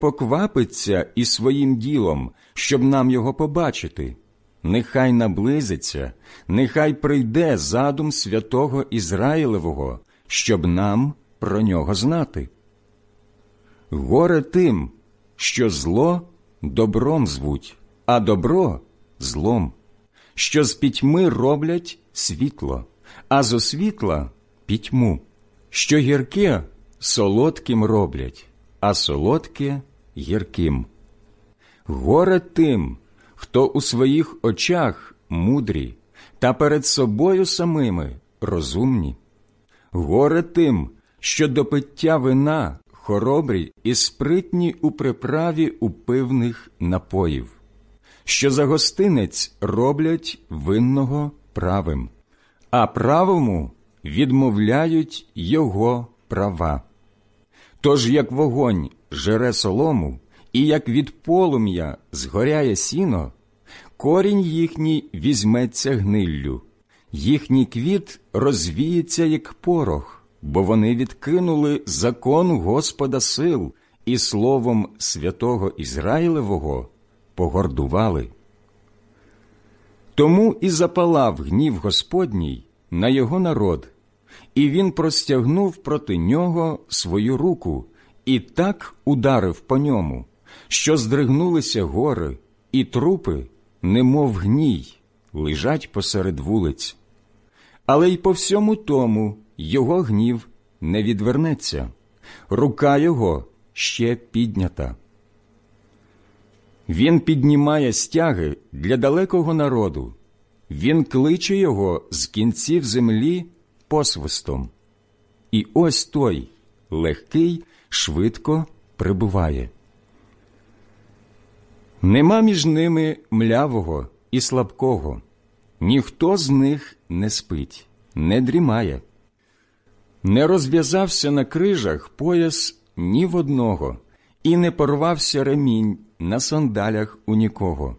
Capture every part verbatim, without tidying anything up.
поквапиться із своїм ділом, щоб нам його побачити. Нехай наблизиться, нехай прийде задум святого Ізраїлевого, щоб нам про нього знати. Горе тим, що зло добром звуть, а добро – злом, що з пітьми роблять світло, а зо світла – пітьму, що гірке солодким роблять, а солодке – гірким. Горе тим, хто у своїх очах мудрі та перед собою самими розумні. Горе тим, що до пиття вина хоробрі і спритні у приправі упивних напоїв, що за гостинець роблять винного правим, а правому відмовляють його права. Тож як вогонь жере солому, і як від полум'я згоряє сіно, корінь їхній візьметься гниллю, їхній квіт розвіється, як порох, бо вони відкинули закон Господа сил і словом святого Ізраїлевого погордували. Тому і запалав гнів Господній на його народ, і він простягнув проти нього свою руку і так ударив по ньому, що здригнулися гори, і трупи, немов гній, лежать посеред вулиць. Але й по всьому тому його гнів не відвернеться, рука його ще піднята. Він піднімає стяги для далекого народу, він кличе його з кінців землі посвистом. І ось той, легкий, швидко прибуває. Нема між ними млявого і слабкого, ніхто з них не спить, не дрімає. Не розв'язався на крижах пояс ні в одного, і не порвався ремінь на сандалях у нікого.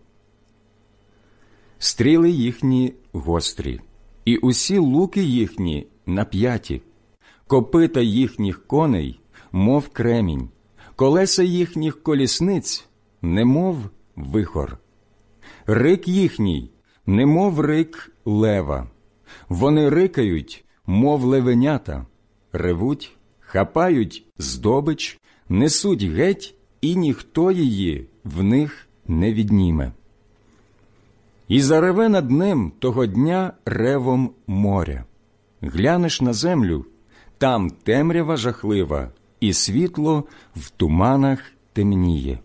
Стріли їхні гострі, і усі луки їхні нап'яті, копита їхніх коней, мов кремінь, колеса їхніх колісниць, немов вихор. Рик їхній, немов рик лева. Вони рикають, мов левенята, ревуть, хапають здобич, несуть геть, і ніхто її в них не відніме. І зареве над ним того дня ревом моря. Глянеш на землю, там темрява жахлива, і світло в туманах темніє.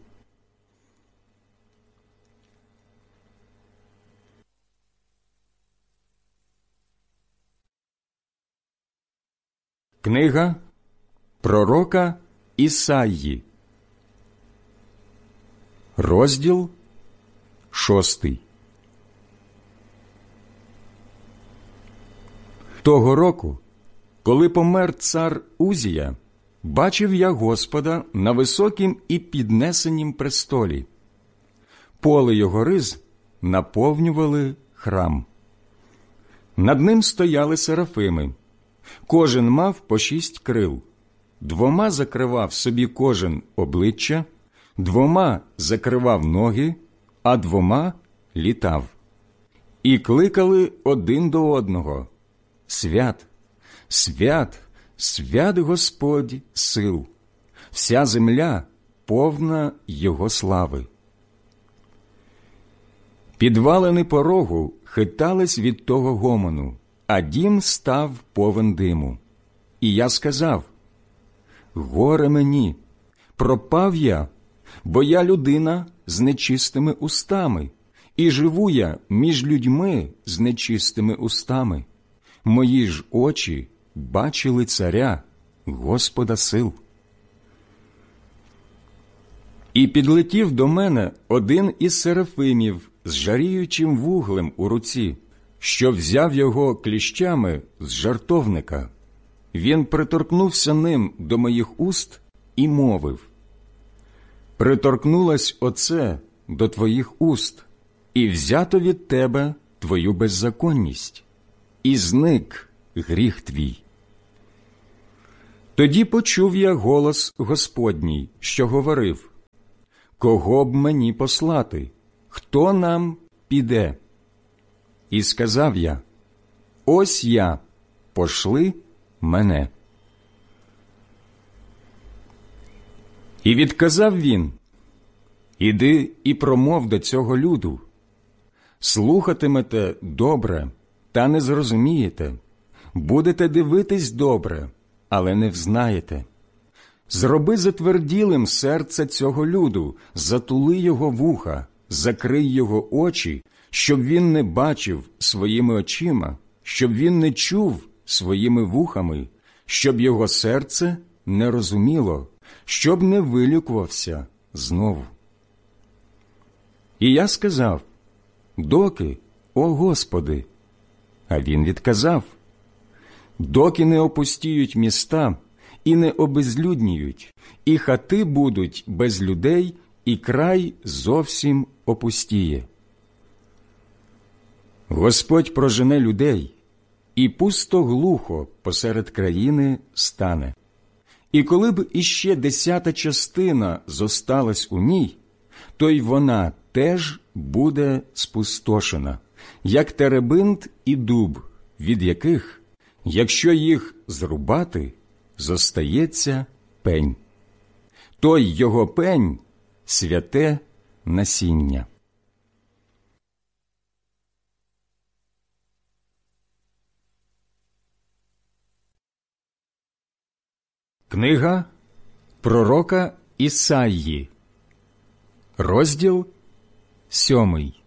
Книга пророка Ісаї, розділ шостий. Того року, коли помер цар Узія, бачив я Господа на високім і піднесенім престолі. Поле його риз наповнювали храм. Над ним стояли серафими. Кожен мав по шість крил. Двома закривав собі кожен обличчя, двома закривав ноги, а двома літав. І кликали один до одного: «Свят, свят, свят Господь сил! Вся земля повна Його слави». Підвалини порогу хитались від того гомону, а дім став повен диму. І я сказав: «Горе мені! Пропав я, бо я людина з нечистими устами, і живу я між людьми з нечистими устами. Мої ж очі бачили царя, Господа сил». І підлетів до мене один із серафимів з жаріючим вуглем у руці, що взяв його кліщами з жартовника. Він приторкнувся ним до моїх уст і мовив: «Приторкнулась оце до твоїх уст, і взято від тебе твою беззаконність, і зник гріх твій». Тоді почув я голос Господній, що говорив: кого б мені послати? Хто нам піде? І сказав я: ось я, пошли мене. І відказав він: іди і промов до цього люду. Слухатимете добре, та не зрозумієте. Будете дивитись добре, але не взнаєте. Зроби затверділим серце цього люду, затули його вуха, закрий його очі, щоб він не бачив своїми очима, щоб він не чув своїми вухами, щоб його серце не розуміло, щоб не вилікувався знову. І я сказав: доки, о Господи? А він відказав: доки не опустіють міста і не обезлюдніють, і хати будуть без людей, і край зовсім опустіє. Господь прожене людей, і пусто глухо посеред країни стане. І коли б іще десята частина зосталась у ній, то й вона теж буде спустошена, як теребинт і дуб, від яких, якщо їх зрубати, зостається пень. Той його пень – святе насіння. Книга пророка Ісаї, розділ сьомий.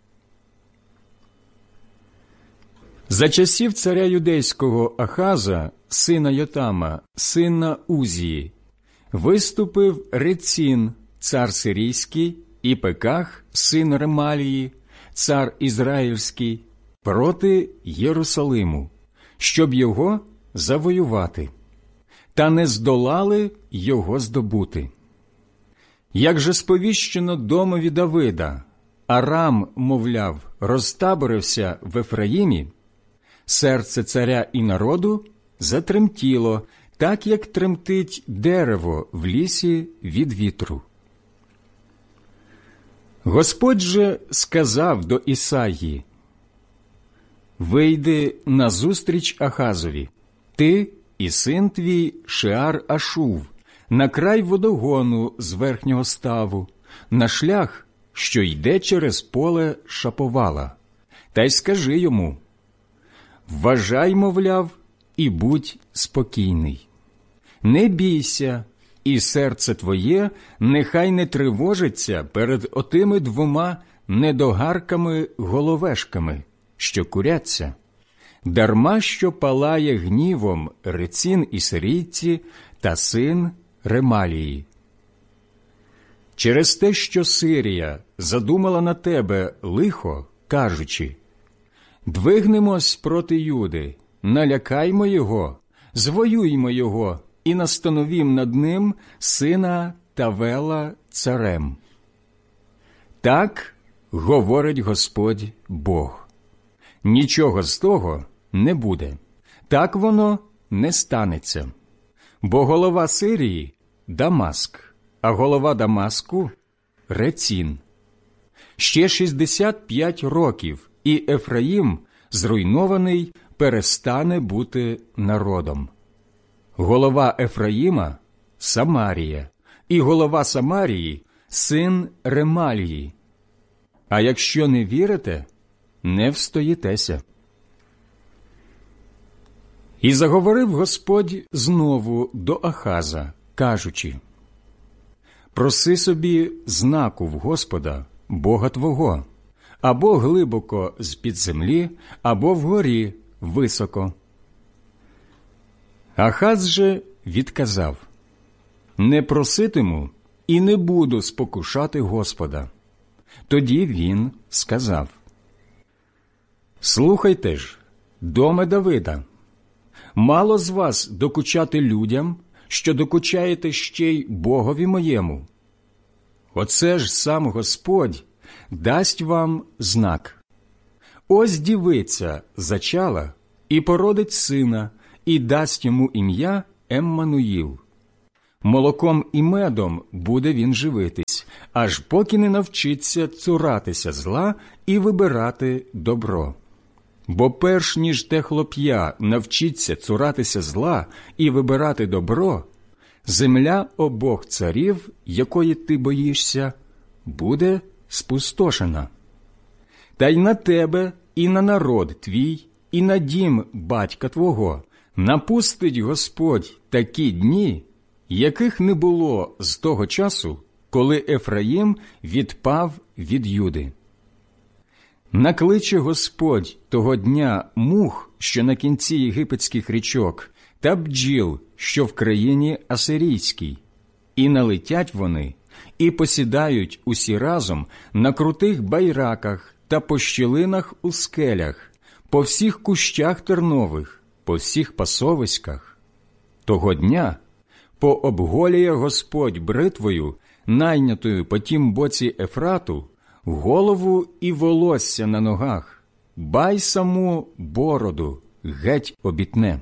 За часів царя юдейського Ахаза, сина Йотама, сина Узії, виступив Рецін, цар сирійський, і Пеках, син Ремалії, цар ізраїльський, проти Єрусалиму, щоб його завоювати, та не здолали його здобути. Як же сповіщено домові Давида, Арам, мовляв, розтаборився в Ефраїмі, серце царя і народу затремтіло, так, як тремтить дерево в лісі від вітру. Господь же сказав до Ісаї: «Вийди назустріч Ахазові, ти і син твій Шеар-Ашув, на край водогону з верхнього ставу, на шлях, що йде через поле Шаповала, та й скажи йому: вважай, мовляв, і будь спокійний. Не бійся, і серце твоє нехай не тривожиться перед отими двома недогарками-головешками, що куряться. Дарма що палає гнівом Рецін і сирійці та син Ремалії. Через те, що Сирія задумала на тебе лихо, кажучи: двигнемось проти Юди, налякаймо його, звоюймо його і настановім над ним сина Тавела царем. Так говорить Господь Бог. Нічого з того не буде, так воно не станеться. Бо голова Сирії – Дамаск, а голова Дамаску – Рецін. Ще шістдесят п'ять років, і Ефраїм, зруйнований, перестане бути народом. Голова Ефраїма – Самарія, і голова Самарії – син Ремалії. А якщо не вірите, не встоїтеся». І заговорив Господь знову до Ахаза, кажучи: «Проси собі знаку в Господа, Бога твого, або глибоко з-під землі, або вгорі високо». Ахаз же відказав: «Не проситиму і не буду спокушати Господа». Тоді він сказав: «Слухайте ж, доме Давида, мало з вас докучати людям, що докучаєте ще й Богові моєму. Оце ж сам Господь дасть вам знак. Ось дівиця зачала і породить сина, і дасть йому ім'я Еммануїл. Молоком і медом буде він живитись, аж поки не навчиться цуратися зла і вибирати добро. Бо перш ніж те хлоп'я навчиться цуратися зла і вибирати добро, земля обох царів, якої ти боїшся, буде спустошена. Та й на тебе, і на народ твій, і на дім батька твого напустить Господь такі дні, яких не було з того часу, коли Ефраїм відпав від Юди. Накличе Господь того дня мух, що на кінці єгипетських річок, та бджіл, що в країні Асирійській, і налетять вони, і посідають усі разом на крутих байраках та по щілинах у скелях, по всіх кущах тернових, по всіх пасовиськах. Того дня пообголює Господь бритвою, найнятою по тім боці Ефрату, голову і волосся на ногах, бай саму бороду геть обітне.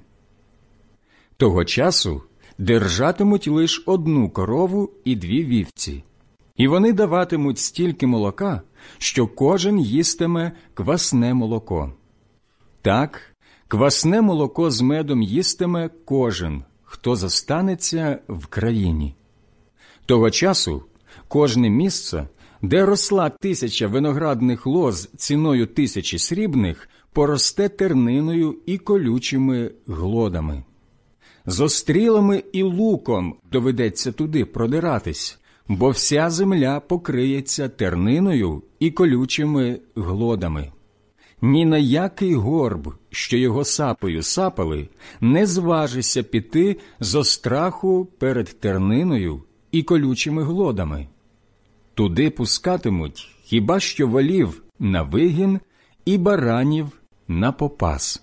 Того часу держатимуть лиш одну корову і дві вівці, і вони даватимуть стільки молока, що кожен їстиме квасне молоко. Так, квасне молоко з медом їстиме кожен, хто застанеться в країні. Того часу кожне місце, де росла тисяча виноградних лоз ціною тисячі срібних, поросте терниною і колючими глодами. З острілами і луком доведеться туди продиратись, бо вся земля покриється терниною і колючими глодами. Ні на який горб, що його сапою сапали, не зважися піти зо страху перед терниною і колючими глодами. Туди пускатимуть хіба що волів на вигін і баранів на попас.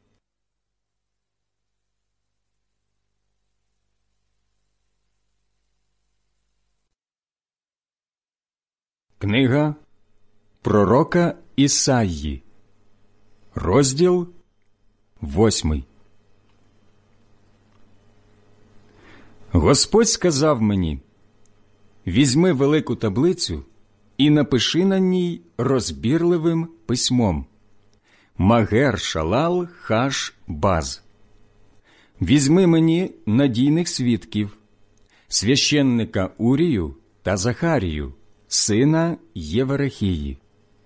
Книга пророка Ісаї, розділ восьмий. Господь сказав мені: «Візьми велику таблицю і напиши на ній розбірливим письмом: Магер Шалал Хаш Баз. Візьми мені надійних свідків, священника Урію та Захарію, сина Єварехії.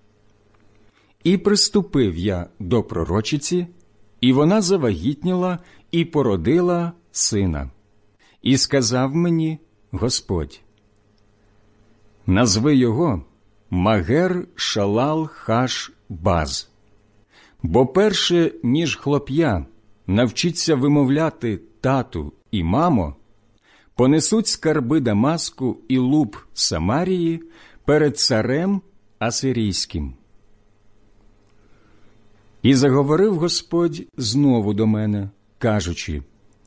І приступив я до пророчиці, і вона завагітніла і породила сина. І сказав мені Господь: назви його Магер Шалал Хаш Баз. Бо перше, ніж хлоп'я навчиться вимовляти тату і мамо, понесуть скарби Дамаску і луп Самарії перед царем Асирійським. І заговорив Господь знову до мене, кажучи: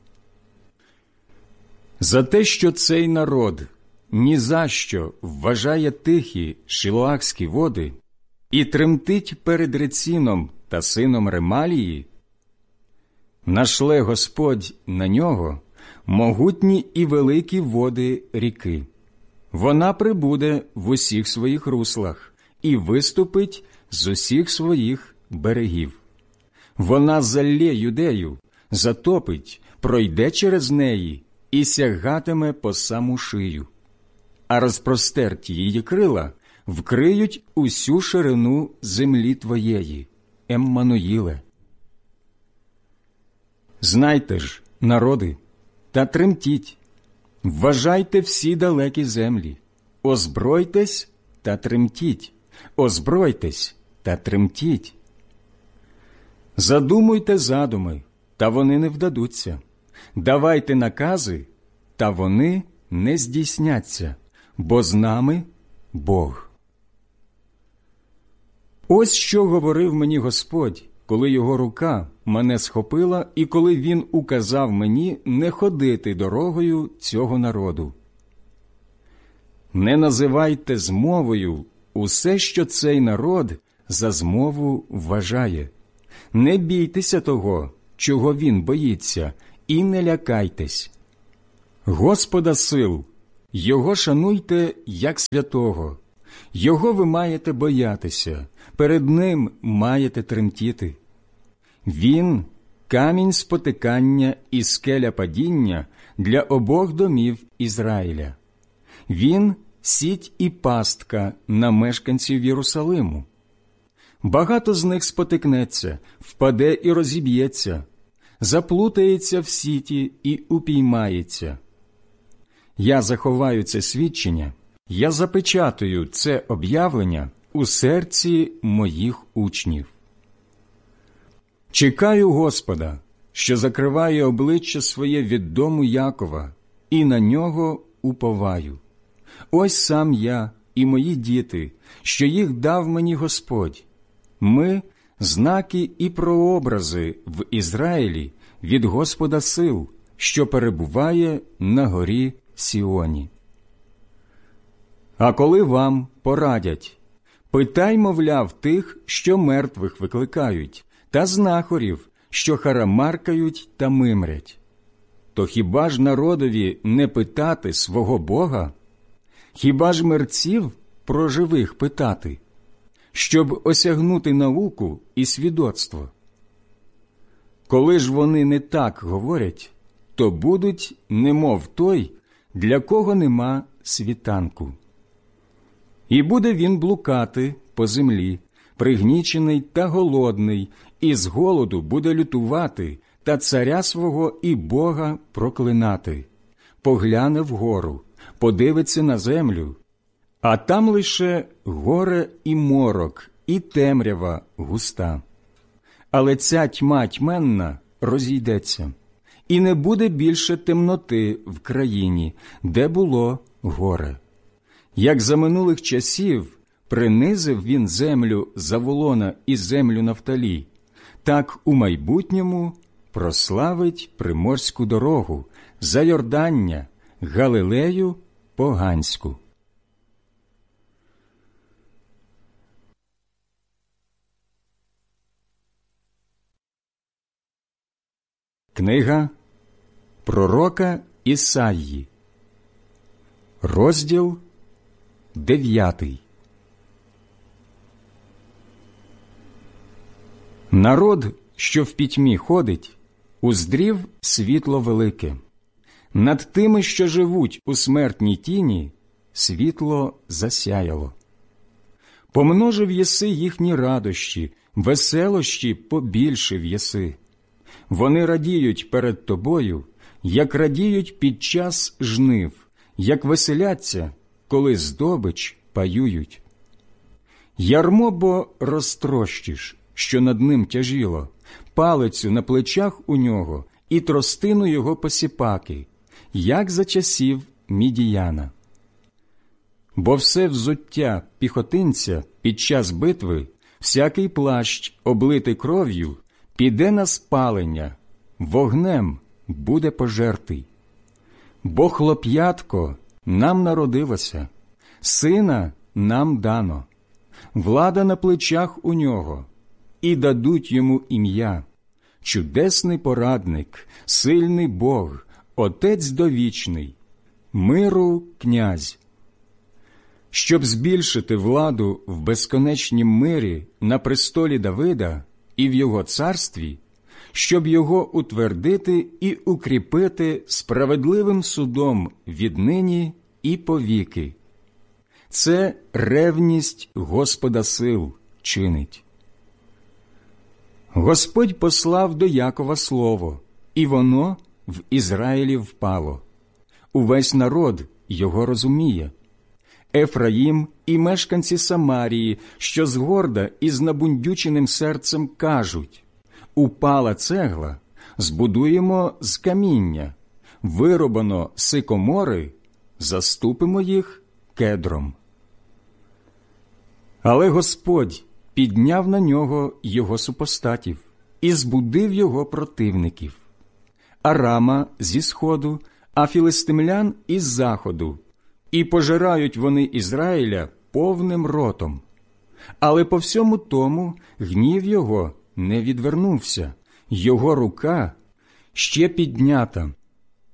за те, що цей народ ні за що вважає тихі шилоахські води і тремтить перед Реціном та сином Ремалії, нашле Господь на нього могутні і великі води ріки. Вона прибуде в усіх своїх руслах і виступить з усіх своїх берегів. Вона залє Юдею, затопить, пройде через неї і сягатиме по саму шию. А розпростерті її крила вкриють усю ширину землі твоєї, Еммануїле. Знайте ж, народи, та тремтіть, вважайте всі далекі землі, озбройтесь та тремтіть, озбройтесь та тремтіть. Задумуйте задуми, та вони не вдадуться, давайте накази, та вони не здійсняться, бо з нами Бог. Ось що говорив мені Господь, коли його рука мене схопила і коли він указав мені не ходити дорогою цього народу. Не називайте змовою усе, що цей народ за змову вважає. Не бійтеся того, чого він боїться, і не лякайтесь. Господа сил, Його шануйте як святого, Його ви маєте боятися, перед Ним маєте тремтіти. Він – камінь спотикання і скеля падіння для обох домів Ізраїля. Він – сіть і пастка на мешканців Єрусалиму. Багато з них спотикнеться, впаде і розіб'ється, заплутається в сіті і упіймається. Я заховаю це свідчення, я запечатую це об'явлення у серці моїх учнів. Чекаю Господа, що закриває обличчя своє від дому Якова, і на нього уповаю. Ось сам я і мої діти, що їх дав мені Господь. Ми – знаки і прообрази в Ізраїлі від Господа сил, що перебуває на горі Сіоні. А коли вам порадять, питай, мовляв, тих, що мертвих викликають, та знахарів, що харамаркають та мимрять. То хіба ж народові не питати свого Бога? Хіба ж мерців про живих питати, щоб осягнути науку і свідоцтво? Коли ж вони не так говорять, то будуть немов той, для кого нема світанку. І буде він блукати по землі, пригнічений та голодний, і з голоду буде лютувати та царя свого і Бога проклинати. Погляне вгору, подивиться на землю, а там лише горе і морок, і темрява густа. Але ця тьма тьменна розійдеться, і не буде більше темноти в країні, де було горе. Як за минулих часів принизив він землю Заволона і землю Нафталі, так у майбутньому прославить приморську дорогу, Зайордання, Галилею поганську. Книга пророка Ісаї, розділ дев'ятий. Народ, що в пітьмі ходить, уздрів світло велике. Над тими, що живуть у смертній тіні, світло засяяло. Помножив єси їхні радощі, веселощі побільшив єси. Вони радіють перед тобою, як радіють під час жнив, як веселяться, коли здобич паюють. Ярмо бо розтрощиш, що над ним тяжіло, палицю на плечах у нього і тростину його посіпаки, як за часів Мідіяна. Бо все взуття піхотинця під час битви, всякий плащ, облитий кров'ю, піде на спалення, вогнем буде пожертий. Бо хлоп'ятко нам народилося, сина нам дано, влада на плечах у нього, і дадуть йому ім'я, чудесний порадник, сильний Бог, Отець довічний, миру князь. Щоб збільшити владу в безконечнім мирі на престолі Давида і в його царстві, щоб його утвердити і укріпити справедливим судом віднині і повіки. Це ревність Господа сил чинить. Господь послав до Якова слово, і воно в Ізраїлі впало. Увесь народ його розуміє. Ефраїм і мешканці Самарії, що згорда і з набундюченим серцем кажуть: упала цегла, збудуємо з каміння, вирубано сикомори, заступимо їх кедром. Але Господь підняв на нього його супостатів і збудив його противників. Арама зі сходу, а філистимлян із заходу, і пожирають вони Ізраїля повним ротом. Але по всьому тому гнів його не відвернувся, його рука ще піднята.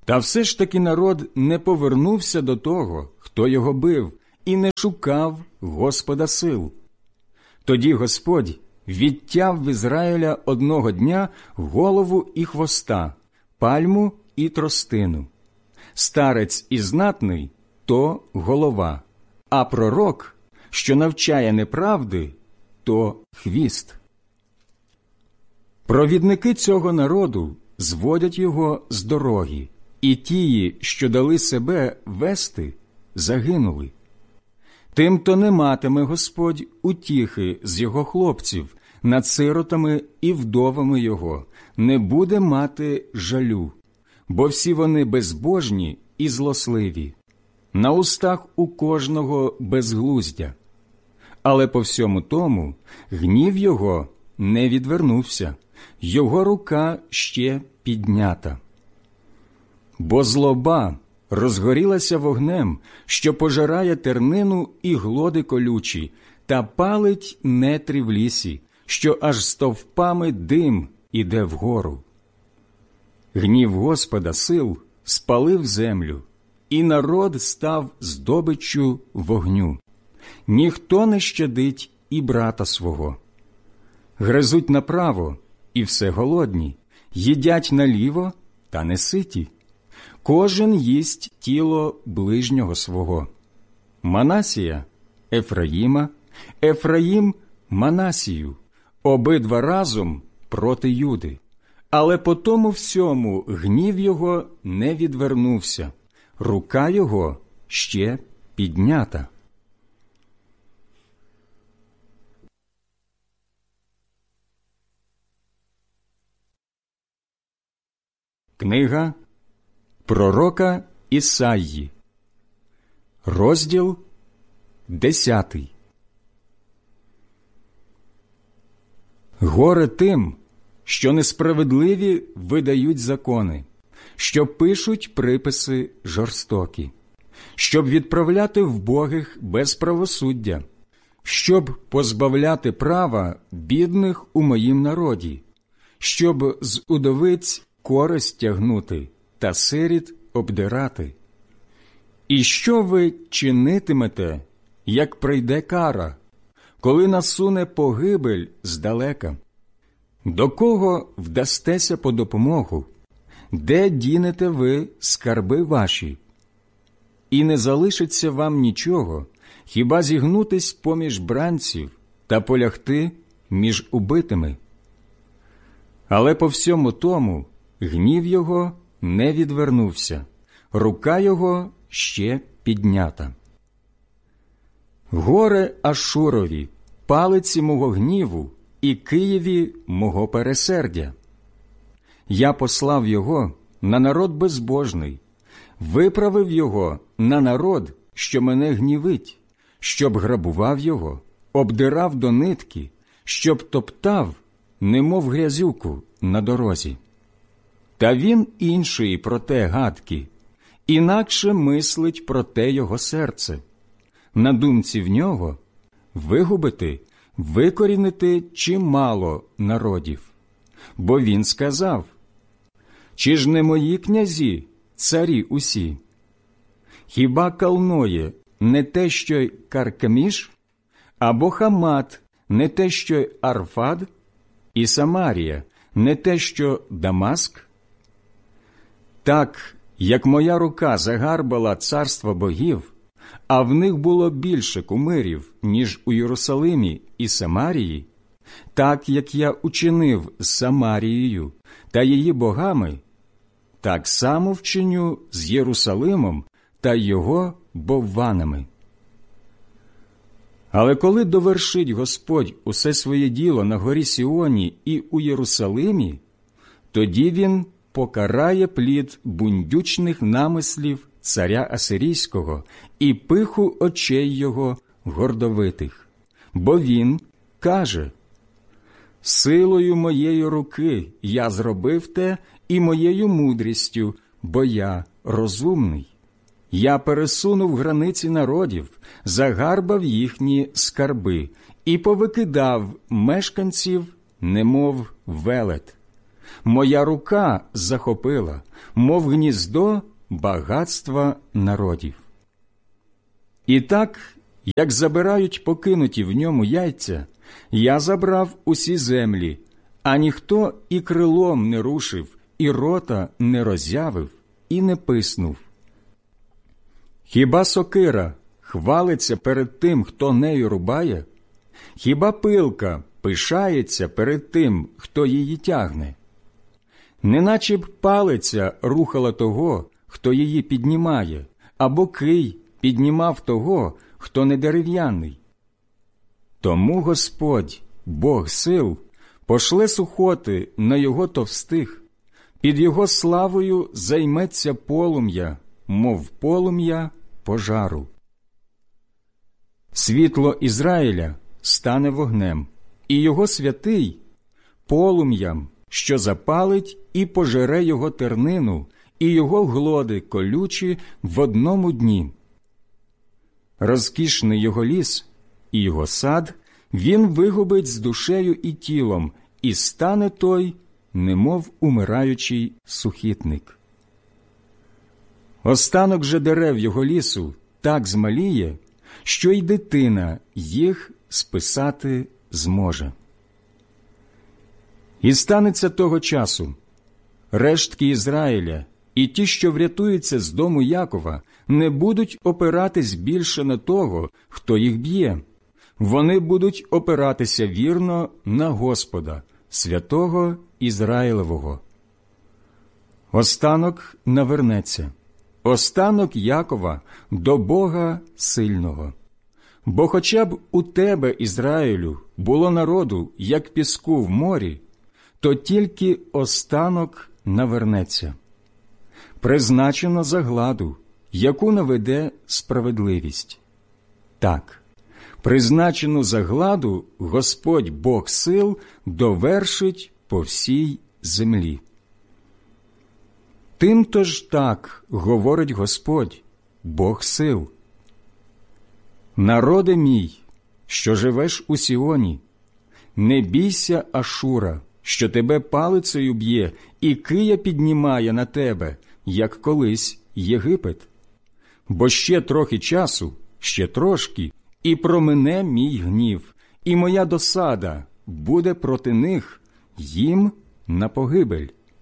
Та все ж таки народ не повернувся до того, хто його бив, і не шукав Господа сил. Тоді Господь відтяв в Ізраїля одного дня голову і хвоста, пальму і тростину. Старець і знатний – то голова, а пророк, що навчає неправди, то хвіст. Провідники цього народу зводять його з дороги, і тії, що дали себе вести, загинули. Тим-то не матиме Господь утіхи з його хлопців, над сиротами і вдовами його не буде мати жалю, бо всі вони безбожні і злосливі, на устах у кожного безглуздя. Але по всьому тому гнів його не відвернувся, його рука ще піднята. Бо злоба розгорілася вогнем, що пожирає тернину і глоди колючі, та палить нетрі в лісі, що аж стовпами дим іде вгору. Гнів Господа сил спалив землю, і народ став здобиччю вогню. Ніхто не щадить і брата свого. Гризуть направо, і все голодні, їдять наліво, та не ситі. Кожен їсть тіло ближнього свого. Манасія – Ефраїма, Ефраїм – Манасію, обидва разом проти Юди. Але по тому всьому гнів його не відвернувся, рука його ще піднята. Книга пророка Ісаї, розділ десятий. Горе тим, що несправедливі видають закони, що пишуть приписи жорстокі, щоб відправляти вбогих без правосуддя, щоб позбавляти права бідних у моїм народі, щоб з удовиць користь тягнути та сиріт обдирати. І що ви чинитимете, як прийде кара, коли насуне погибель здалека? До кого вдастеся по допомогу? Де дінете ви скарби ваші? І не залишиться вам нічого, хіба зігнутись поміж бранців та полягти між убитими. Але по всьому тому гнів його не відвернувся, рука його ще піднята. Горе Ашурові, палиці мого гніву, і Києві мого пересердя. Я послав його на народ безбожний, виправив його на народ, що мене гнівить, щоб грабував його, обдирав до нитки, щоб топтав, немов грязюку на дорозі. Та він інший про те гадки, інакше мислить про те його серце. На думці в нього вигубити, викорінити чимало народів. Бо він сказав: чи ж не мої князі, царі усі? Хіба Калноє не те, що й Каркеміш, або Хамат не те, що й Арфад, і Самарія не те, що Дамаск? Так, як моя рука загарбала царства богів, а в них було більше кумирів, ніж у Єрусалимі і Самарії, так, як я учинив з Самарією та її богами, так само вчиню з Єрусалимом та його бовванами. Але коли довершить Господь усе своє діло на горі Сіоні і у Єрусалимі, тоді він покарає плід бундючних намислів царя Асирійського і пиху очей його гордовитих. Бо він каже: «Силою моєї руки я зробив те, і моєю мудрістю, бо я розумний. Я пересунув границі народів, загарбав їхні скарби і повикидав мешканців, немов велет. моя рука захопила, мов гніздо багатства народів. І так, як забирають покинуті в ньому яйця, я забрав усі землі, а ніхто і крилом не рушив, і рота не роззявив, і не писнув. Хіба сокира хвалиться перед тим, хто нею рубає? Хіба пилка пишається перед тим, хто її тягне? Неначе б палиця рухала того, хто її піднімає, або кий піднімав того, хто не дерев'яний. Тому Господь, Бог сил, пошле сухоти на його товстих, під його славою займеться полум'я, мов полум'я пожару. Світло Ізраїля стане вогнем, і його святий – полум'ям, що запалить і пожере його тернину, і його глоди колючі в одному дні. Розкішний його ліс і його сад він вигубить з душею і тілом, і стане той, немов умираючий сухітник. Останок же дерев його лісу так змаліє, що й дитина їх списати зможе. І станеться того часу, рештки Ізраїля і ті, що врятуються з дому Якова, не будуть опиратись більше на того, хто їх б'є. Вони будуть опиратися вірно на Господа, святого Ізраїлевого. Останок навернеться, останок Якова до Бога сильного. Бо хоча б у тебе, Ізраїлю, було народу, як піску в морі, то тільки останок навернеться. Призначено загладу, яку наведе справедливість. Так, призначену загладу Господь Бог сил довершить по всій землі. Тим-то ж так говорить Господь, Бог сил. Народе мій, що живеш у Сіоні, не бійся Ашура, що тебе палицею б'є і кия піднімає на тебе, як колись Єгипет. Бо ще трохи часу, ще трошки, і промине мій гнів, і моя досада буде проти них, їм на погибель.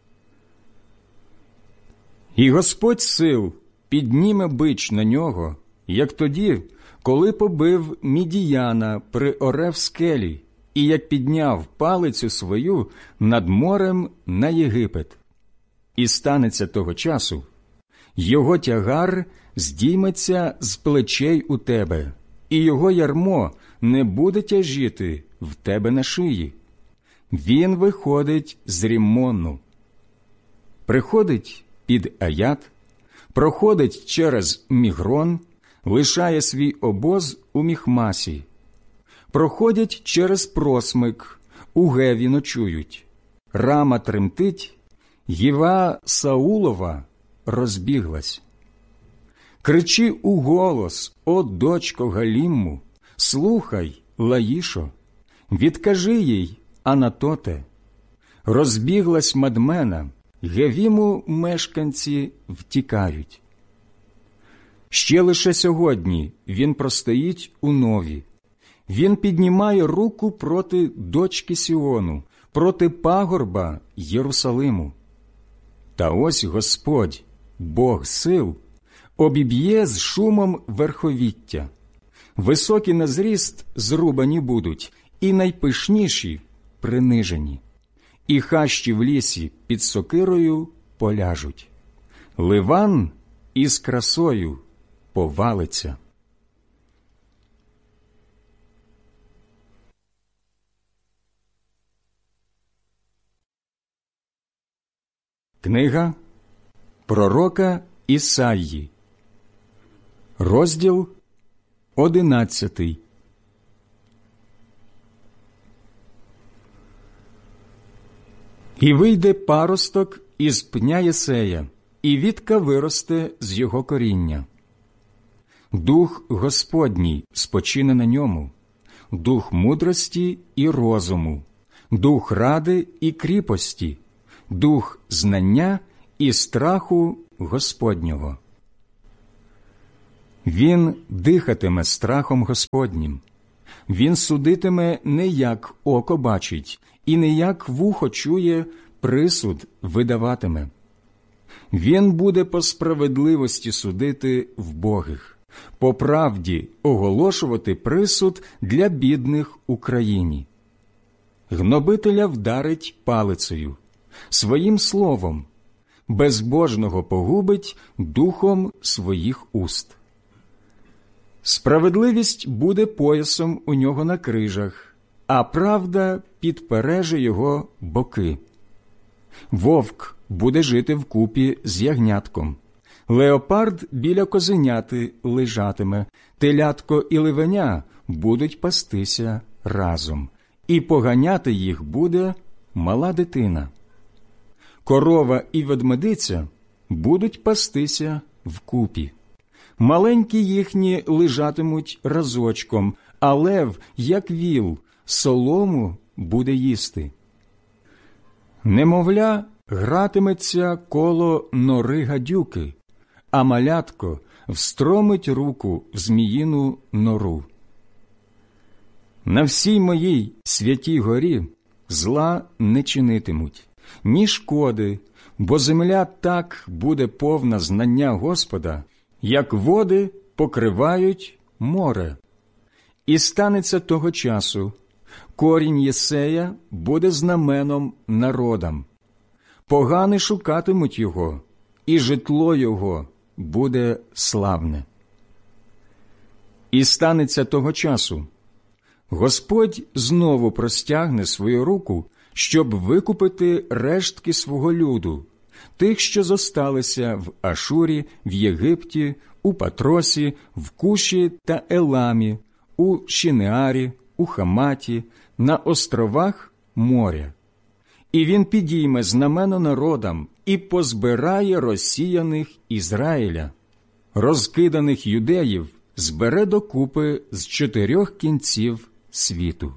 І Господь сил підніме бич на нього, як тоді, коли побив Мідіяна при Орев скелі, і як підняв палицю свою над морем на Єгипет. І станеться того часу, його тягар здійметься з плечей у тебе, і його ярмо не буде тяжіти в тебе на шиї. Він виходить з Ріммону, приходить під Аят, проходить через Мігрон, лишає свій обоз у Міхмасі. Проходять через Просмик, у Геві ночують. Рама тремтить, Гіва Саулова розбіглась. Кричи у голос, о дочко Галімму, слухай, Лаїшо, відкажи їй, Анатоте. Розбіглась Мадмена, Гевіму мешканці втікають. Ще лише сьогодні він простоїть у Нові. Він піднімає руку проти дочки Сіону, проти пагорба Єрусалиму. Та ось Господь, Бог сил, обіб'є з шумом верховіття. Високі на зріст зрубані будуть, і найпишніші принижені. І хащі в лісі під сокирою поляжуть. Ливан із красою повалиться. Книга пророка Ісаї, розділ одинадцятий. І вийде паросток із пня Єсея, і вітка виросте з його коріння. Дух Господній спочине на ньому, дух мудрості і розуму, дух ради і кріпості, дух знання і страху Господнього. Він дихатиме страхом Господнім. Він судитиме не як око бачить, і не як вухо чує, присуд видаватиме. Він буде по справедливості судити вбогих, по правді оголошувати присуд для бідних у країні. Гнобителя вдарить палицею, своїм словом, безбожного погубить духом своїх уст. Справедливість буде поясом у нього на крижах, а правда підпереже його боки. Вовк буде жити вкупі з ягнятком, леопард біля козеняти лежатиме, телятко і ливеня будуть пастися разом, і поганяти їх буде мала дитина. Корова і ведмедиця будуть пастися вкупі. Маленькі їхні лежатимуть разочком, а лев, як віл, солому буде їсти. Немовля гратиметься коло нори гадюки, а малятко встромить руку в зміїну нору. На всій моїй святій горі зла не чинитимуть, ні шкоди, бо земля так буде повна знання Господа, як води покривають море. І станеться того часу, корінь Єсея буде знаменом народам. Погани шукатимуть його, і житло його буде славне. І станеться того часу, Господь знову простягне свою руку, щоб викупити рештки свого люду, тих, що зосталися в Ашурі, в Єгипті, у Патросі, в Куші та Еламі, у Шинеарі, у Хаматі, на островах моря. І він підійме знамено народам і позбирає розсіяних Ізраїля. Розкиданих юдеїв збере докупи з чотирьох кінців світу.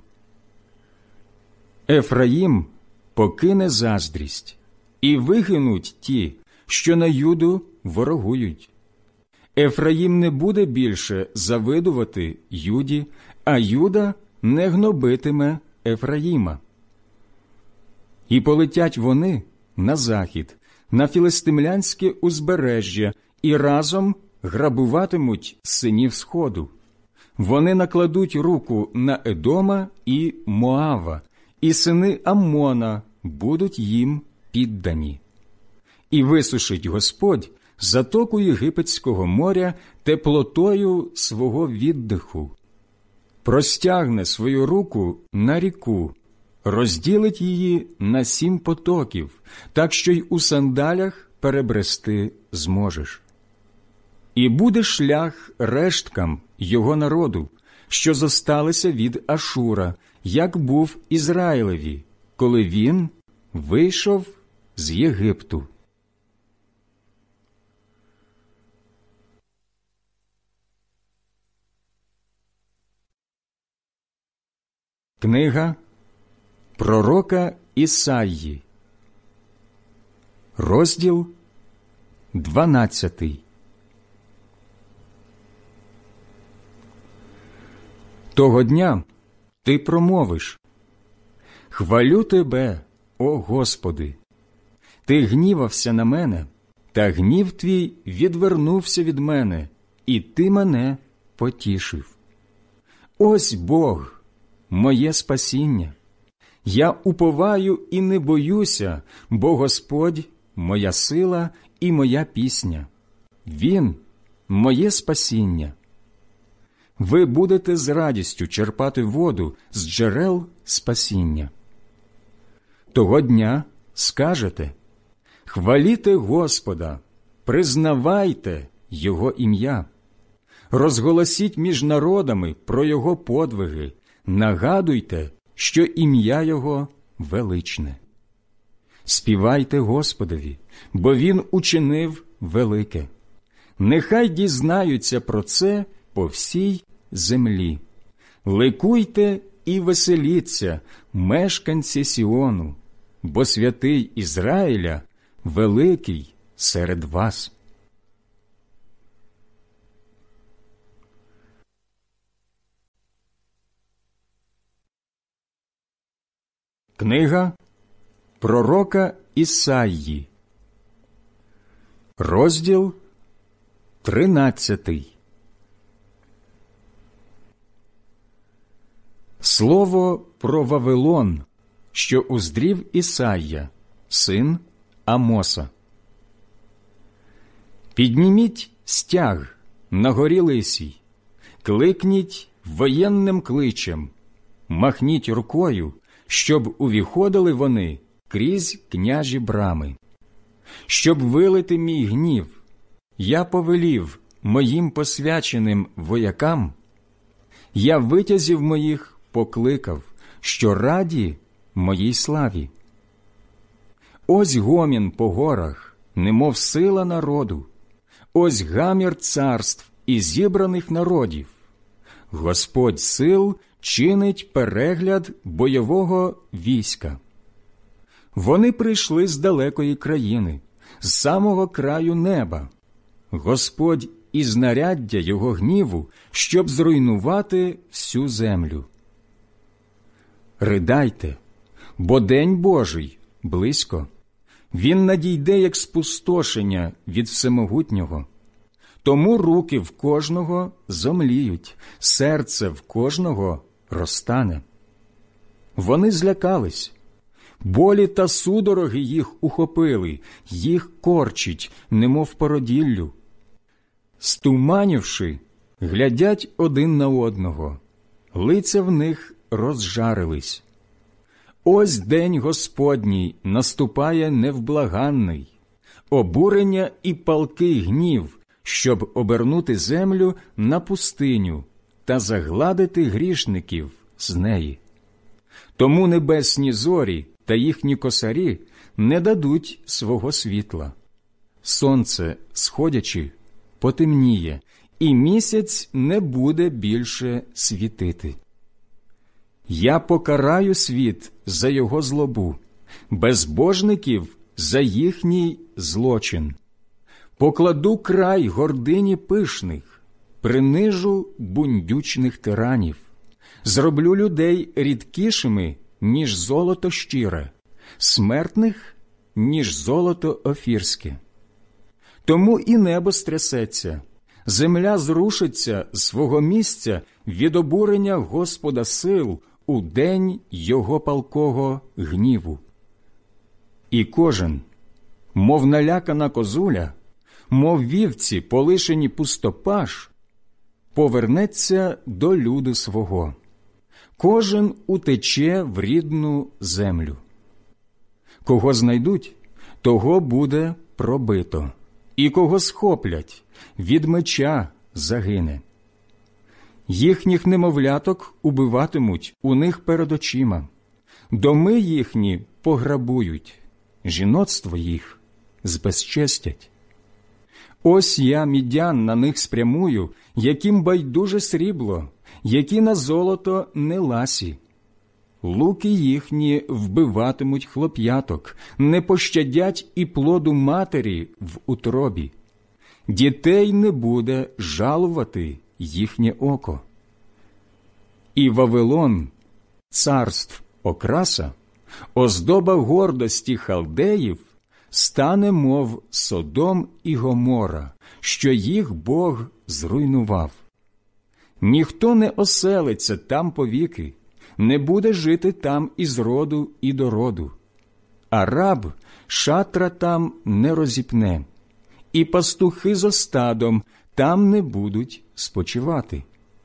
Ефраїм покине заздрість, і вигинуть ті, що на Юду ворогують. Ефраїм не буде більше завидувати Юді, а Юда не гнобитиме Ефраїма. І полетять вони на захід, на філистимлянське узбережжя, і разом грабуватимуть синів Сходу. Вони накладуть руку на Едома і Моава, і сини Аммона будуть їм піддані. І висушить Господь затоку Єгипетського моря теплотою свого віддиху. Простягне свою руку на ріку, розділить її на сім потоків, так що й у сандалях перебрести зможеш. І буде шлях решткам його народу, що зосталися від Ашура, як був Ізраїлеві, коли він вийшов з Єгипту. Книга пророка Ісаї, розділ дванадцятий. Того дня ти промовиш: «Хвалю тебе, о Господи! Ти гнівався на мене, та гнів твій відвернувся від мене, і ти мене потішив. Ось Бог, моє спасіння. Я уповаю і не боюся, бо Господь – моя сила і моя пісня. Він – моє спасіння. Ви будете з радістю черпати воду з джерел спасіння. Того дня скажете: хваліте Господа, признавайте Його ім'я. Розголосіть між народами про Його подвиги, нагадуйте, що ім'я Його величне. Співайте Господові, бо Він учинив велике. Нехай дізнаються про це по всій землі. Ликуйте і веселіться, мешканці Сіону. бо святий Ізраїля великий серед вас». Книга пророка Ісаї, розділ тринадцятий. Слово про Вавилон, що уздрів Ісайя, син Амоса. «Підніміть стяг на горі Лисій, кликніть воєнним кличем, махніть рукою, щоб увіходили вони крізь княжі брами. Щоб вилити мій гнів, я повелів моїм посвяченим воякам, я витязів моїх покликав, що раді моїй славі. Ось гомін по горах, немов сила народу, ось гамір царств і зібраних народів. Господь сил чинить перегляд бойового війська. Вони прийшли з далекої країни, з самого краю неба. Господь і знаряддя його гніву, щоб зруйнувати всю землю. Ридайте, бо день Божий близько. Він надійде, як спустошення від Всемогутнього. Тому руки в кожного зомліють, серце в кожного розтане. Вони злякались, болі та судороги їх ухопили, їх корчить, немов породіллю. Стуманівши, глядять один на одного, лиця в них розжарились. Ось день Господній наступає невблаганний, обурення і палкий гнів, щоб обернути землю на пустиню та загладити грішників з неї. Тому небесні зорі та їхні косарі не дадуть свого світла. Сонце, сходячи, потемніє, і місяць не буде більше світити. Я покараю світ за його злобу, безбожників за їхній злочин. Покладу край гордині пишних, принижу бундючних тиранів, зроблю людей рідкішими, ніж золото щире, смертних, ніж золото офірське. Тому і небо стрясеться, земля зрушиться з свого місця від обурення Господа сил у день його палкого гніву. І кожен, мов налякана козуля, мов вівці, полишені пустопаш, повернеться до люду свого. Кожен утече в рідну землю. Кого знайдуть, того буде пробито, і кого схоплять, від меча загине. Їхніх немовляток убиватимуть у них перед очима, доми їхні пограбують, жіноцтво їх збезчестять. Ось я мідян на них спрямую, яким байдуже срібло, які на золото не ласі. Луки їхні вбиватимуть хлоп'яток, не пощадять і плоду матері в утробі. Дітей не буде жалувати їхнє око. І Вавилон, царств окраса, оздоба гордості халдеїв, стане, мов Содом і Гомора, що їх Бог зруйнував. Ніхто не оселиться там повіки, не буде жити там із роду і до роду. А раб шатра там не розіпне, і пастухи зо стадом там не будуть спочивати.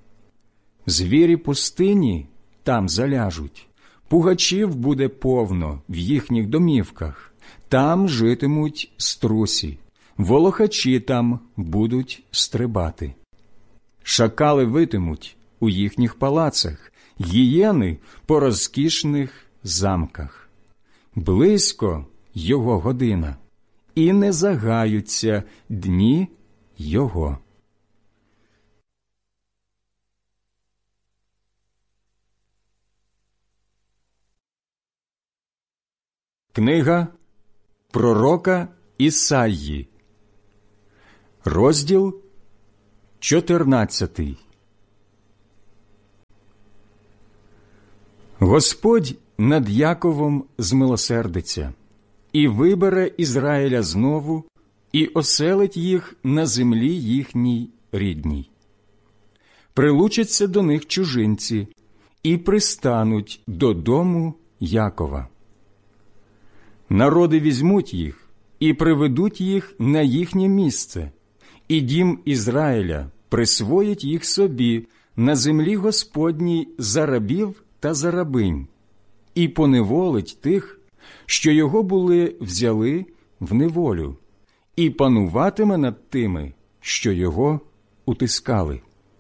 Звірі пустині там заляжуть, пугачів буде повно в їхніх домівках, там житимуть струсі, волохачі там будуть стрибати. Шакали витимуть у їхніх палацах, гієни по розкішних замках. Близько його година, і не загаються дні його. Книга пророка Ісаї, розділ чотирнадцятий. Господь над Яковом змилосердиться, і вибере Ізраїля знову, і оселить їх на землі їхній рідній. Прилучаться до них чужинці, і пристануть додому Якова. Народи візьмуть їх і приведуть їх на їхнє місце, і дім Ізраїля присвоїть їх собі на землі Господній за рабів та за рабинь, і поневолить тих, що його були взяли в неволю, і пануватиме над тими, що його утискали.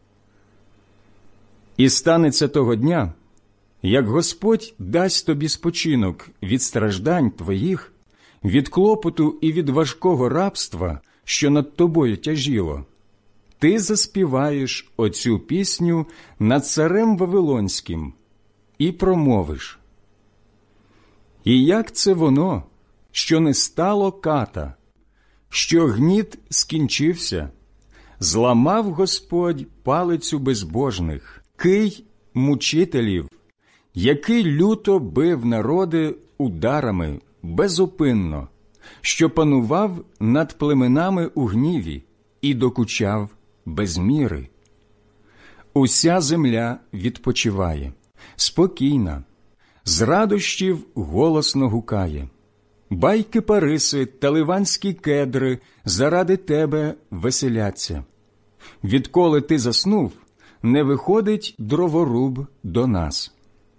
І станеться того дня, як Господь дасть тобі спочинок від страждань твоїх, від клопоту і від важкого рабства, що над тобою тяжіло, ти заспіваєш оцю пісню над царем Вавилонським і промовиш: «І як це воно, що не стало ката, що гніт скінчився, зламав Господь палицю безбожних, кий мучителів, який люто бив народи ударами безупинно, що панував над племенами у гніві і докучав без міри. Уся земля відпочиває, спокійна, з радощів голосно гукає. Байки париси та ливанські кедри заради тебе веселяться. Відколи ти заснув, не виходить дроворуб до нас.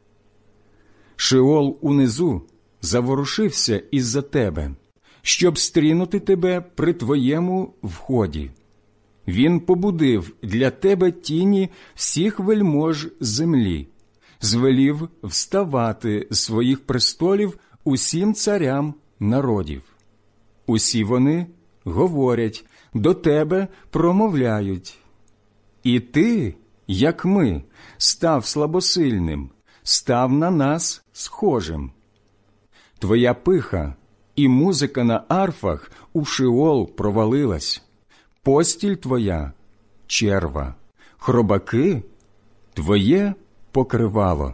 Шеол унизу заворушився із-за тебе, щоб стрінути тебе при твоєму вході. Він побудив для тебе тіні всіх вельмож землі, звелів вставати з своїх престолів усім царям народів. Усі вони говорять, до тебе промовляють. І ти, як ми, став слабосильним, став на нас схожим. Твоя пиха і музика на арфах у Шеол провалилась. Постіль твоя – черва, хробаки – твоє покривало.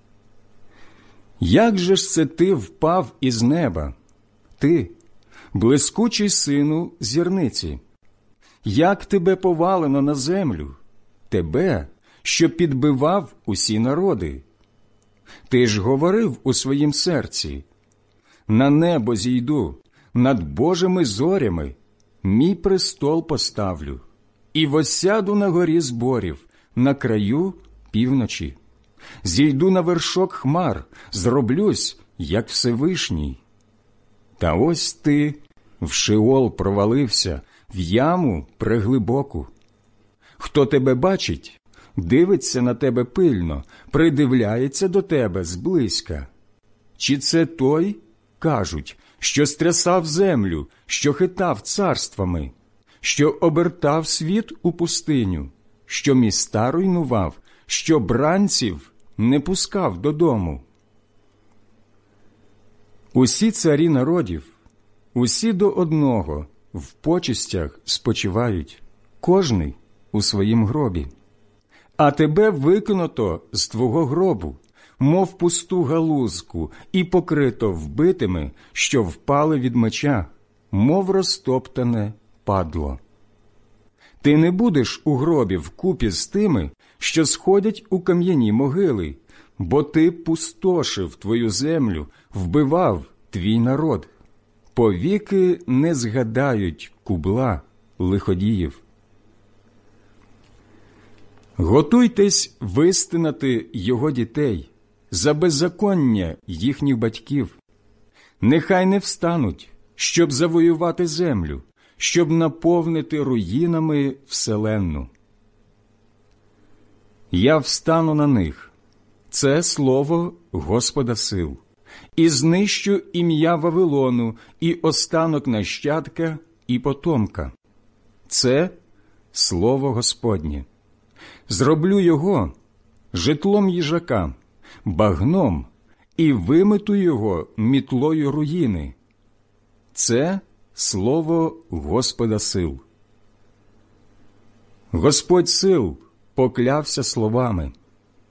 Як же ж це ти впав із неба, ти, блискучий сину зірниці? Як тебе повалено на землю, тебе, що підбивав усі народи? Ти ж говорив у своїм серці: на небо зійду, над Божими зорями мій престол поставлю, і восяду на горі зборів, на краю півночі. Зійду на вершок хмар, зроблюсь, як Всевишній. Та ось ти в Шеол провалився, в яму преглибоку. Хто тебе бачить, дивиться на тебе пильно, придивляється до тебе зблизька. Чи це той, кажуть, що стрясав землю, що хитав царствами, що обертав світ у пустиню, що міста руйнував, що бранців не пускав додому? Усі царі народів, усі до одного, в почестях спочивають, кожний у своїм гробі. А тебе викинуто з твого гробу, мов пусту галузку, і покрито вбитими, що впали від меча, мов розтоптане падло. Ти не будеш у гробі вкупі з тими, що сходять у кам'яні могили, бо ти пустошив твою землю, вбивав твій народ. Повіки не згадають кубла лиходіїв. Готуйтесь вистинати його дітей за беззаконня їхніх батьків. Нехай не встануть, щоб завоювати землю, щоб наповнити руїнами вселенну. Я встану на них, це слово Господа сил, і знищу ім'я Вавилону, і останок нащадка, і потомка. Це слово Господнє. Зроблю його житлом їжака, багном і вимету його мітлою руїни». Це слово Господа сил. Господь сил поклявся словами: